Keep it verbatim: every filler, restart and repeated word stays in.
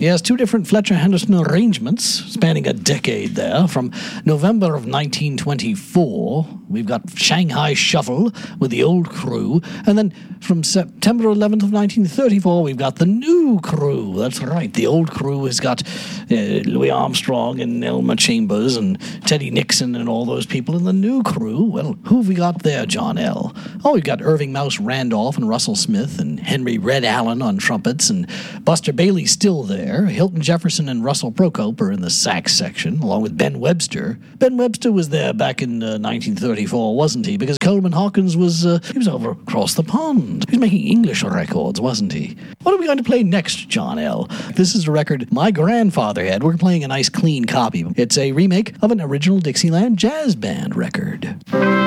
He has two different Fletcher Henderson arrangements spanning a decade there. From November of nineteen twenty-four, we've got Shanghai Shuffle with the old crew, and then from September eleventh of nineteen thirty-four, we've got the new crew. That's right, the old crew has got uh, Louis Armstrong and Elmer Chambers and Teddy Nixon and all those people. And the new crew, well, who have we got there, John L? Oh, we've got Irving Mouse Randolph and Russell Smith and Henry Red Allen on trumpets, and Buster Bailey's still there. Hilton Jefferson and Russell Procope are in the sax section, along with Ben Webster. Ben Webster was there back in uh, nineteen thirty-four, wasn't he? Because Coleman Hawkins was, uh, he was over across the pond. He was making English records, wasn't he? What are we going to play next, John L? This is a record my grandfather had. We're playing a nice clean copy. It's a remake of an original Dixieland jazz band record.